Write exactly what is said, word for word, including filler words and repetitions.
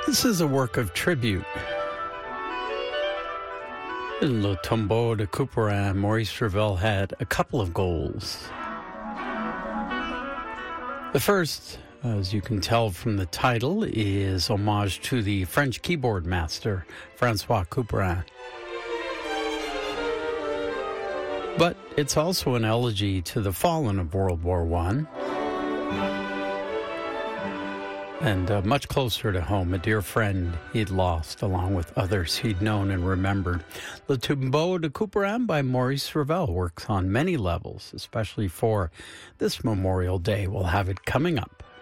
This is a work of tribute. In Le Tombeau de Couperin, Maurice Ravel had a couple of goals. The first, as you can tell from the title, is homage to the French keyboard master, Francois Couperin. But it's also an elegy to the fallen of World War One. And uh, much closer to home, a dear friend he'd lost, along with others he'd known and remembered. Le Tombeau de Couperin by Maurice Ravel works on many levels, especially for this Memorial Day. We'll have it coming up.